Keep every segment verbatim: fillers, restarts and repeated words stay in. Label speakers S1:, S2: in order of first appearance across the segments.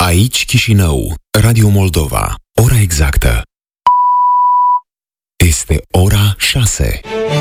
S1: Aici Chișinău, Radio Moldova. Ora exactă este ora șase.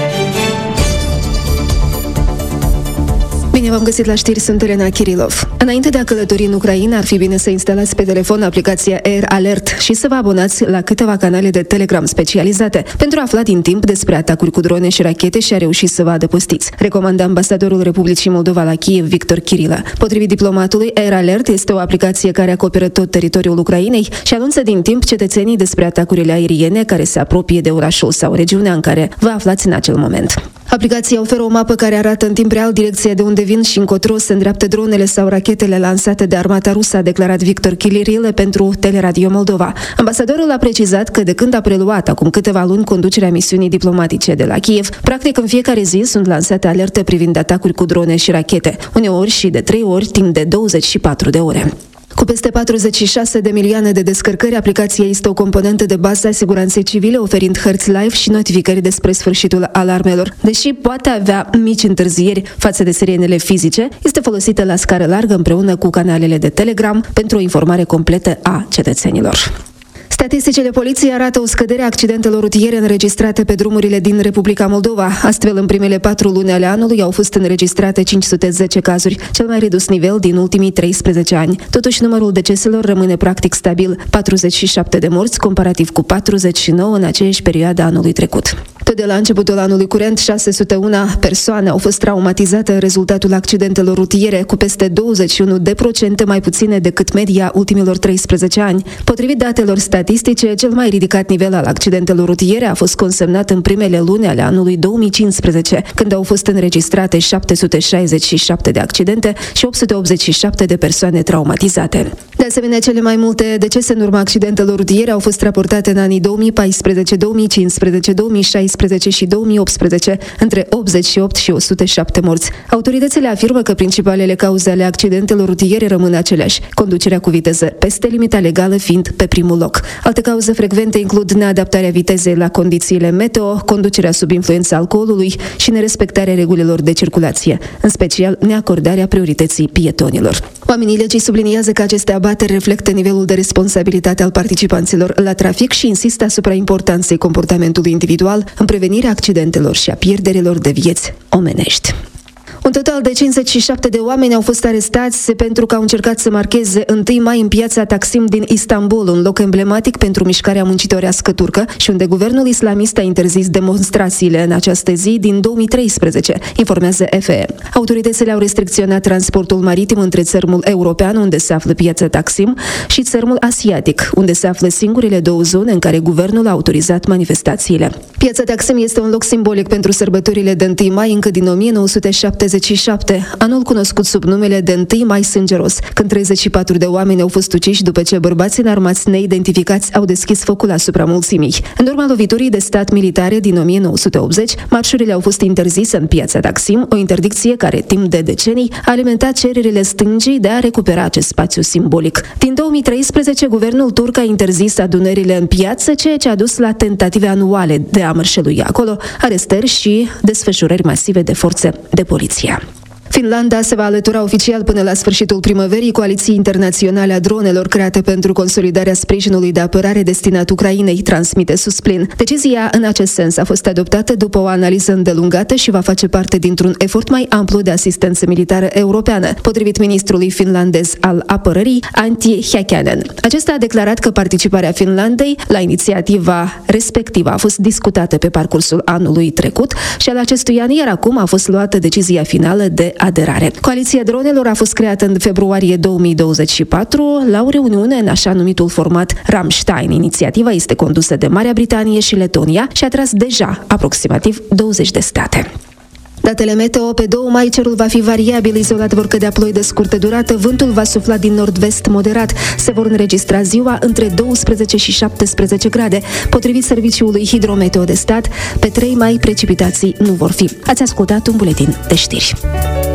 S2: Bine v-am găsit la știri, sunt Elena Kirilov. Înainte de a călători în Ucraina, ar fi bine să instalați pe telefon aplicația Air Alert și să vă abonați la câteva canale de Telegram specializate pentru a afla din timp despre atacuri cu drone și rachete și a reuși să vă adăpostiți. Recomandă ambasadorul Republicii Moldova la Kiev, Victor Kirilă. Potrivit diplomatului, Air Alert este o aplicație care acoperă tot teritoriul Ucrainei și anunță din timp cetățenii despre atacurile aeriene care se apropie de orașul sau regiunea în care vă aflați în acel moment. Aplicația oferă o mapă care arată în timp real direcția de unde vin și încotro se îndreaptă dronele sau rachetele lansate de armata rusă, a declarat Victor Kirilă pentru Teleradio Moldova. Ambasadorul a precizat că de când a preluat acum câteva luni conducerea misiunii diplomatice de la Kiev, practic în fiecare zi sunt lansate alerte privind atacuri cu drone și rachete, uneori și de trei ori timp de douăzeci și patru de ore. Cu peste patruzeci și șase de milioane de descărcări, aplicația este o componentă de bază a siguranței civile, oferind hărți live și notificări despre sfârșitul alarmelor. Deși poate avea mici întârzieri față de sirenele fizice, este folosită la scară largă împreună cu canalele de Telegram pentru o informare completă a cetățenilor. Statisticile poliției arată o scădere a accidentelor rutiere înregistrate pe drumurile din Republica Moldova. Astfel, în primele patru luni ale anului au fost înregistrate cinci sute zece cazuri, cel mai redus nivel din ultimii treisprezece ani. Totuși, numărul deceselor rămâne practic stabil, patruzeci și șapte de morți, comparativ cu patruzeci și nouă în aceeași perioadă a anului trecut. Tot de la începutul anului curent, șase sute unu persoane au fost traumatizate în rezultatul accidentelor rutiere, cu peste douăzeci și unu de procente mai puține decât media ultimilor treisprezece ani. Potrivit datelor statistice, cel mai ridicat nivel al accidentelor rutiere a fost consemnat în primele luni ale anului două mii cincisprezece, când au fost înregistrate șapte sute șaizeci și șapte de accidente și opt sute optzeci și șapte de persoane traumatizate. De asemenea, cele mai multe decese în urma accidentelor rutiere au fost raportate în anii două mii paisprezece, două mii cincisprezece, două mii șaisprezece și două mii optsprezece, între optzeci și opt și o sută șapte morți. Autoritățile afirmă că principalele cauze ale accidentelor rutiere rămân aceleași, conducerea cu viteză peste limita legală fiind pe primul loc. Alte cauze frecvente includ neadaptarea vitezei la condițiile meteo, conducerea sub influența alcoolului și nerespectarea regulilor de circulație, în special neacordarea priorității pietonilor. Oamenii legii subliniază că aceste abateri reflectă nivelul de responsabilitate al participanților la trafic și insistă asupra importanței comportamentului individual în prevenirea accidentelor și a pierderilor de vieți omenești. Un total de cincizeci și șapte de oameni au fost arestați pentru că au încercat să marcheze întâi mai în piața Taksim din Istanbul, un loc emblematic pentru mișcarea muncitorească turcă și unde guvernul islamist a interzis demonstrațiile în această zi din două mii treisprezece, informează F E. Autoritățile au restricționat transportul maritim între țărmul european, unde se află piața Taksim, și țărmul asiatic, unde se află singurele două zone în care guvernul a autorizat manifestațiile. Piața Taksim este un loc simbolic pentru sărbătorile de întâi mai încă din o mie nouă sute șaptezeci și șapte, anul cunoscut sub numele de întâi mai sângeros, când treizeci și patru de oameni au fost uciși după ce bărbați înarmați neidentificați au deschis focul asupra mulțimii. În urma loviturii de stat militare din o mie nouă sute optzeci, marșurile au fost interzise în piața Taksim, o interdicție care, timp de decenii, a alimentat cererile stângii de a recupera acest spațiu simbolic. Din două mii treisprezece, guvernul turc a interzis adunările în piață, ceea ce a dus la tentative anuale de a mărșălui acolo, arestări și desfășurări masive de forțe de poliție. Finlanda se va alătura oficial până la sfârșitul primăverii Coaliției Internaționale a Dronelor create pentru consolidarea sprijinului de apărare destinat Ucrainei, transmite Susplin. Decizia în acest sens a fost adoptată după o analiză îndelungată și va face parte dintr-un efort mai amplu de asistență militară europeană, potrivit ministrului finlandez al apărării, Antti Häkkänen. Acesta a declarat că participarea Finlandei la inițiativa respectivă a fost discutată pe parcursul anului trecut și al acestui an, iar acum a fost luată decizia finală de aderare. Coaliția dronelor a fost creată în februarie două mii douăzeci și patru la o reuniune în așa numitul format Ramstein. Inițiativa este condusă de Marea Britanie și Letonia și a tras deja aproximativ douăzeci de state. Datele meteo: pe doi mai cerul va fi variabil, izolat vor cădea ploi de scurtă durată, vântul va sufla din nord-vest moderat, se vor înregistra ziua între douăsprezece și șaptesprezece grade. Potrivit Serviciului Hidrometeo de Stat, pe trei mai precipitații nu vor fi. Ați ascultat un buletin de știri.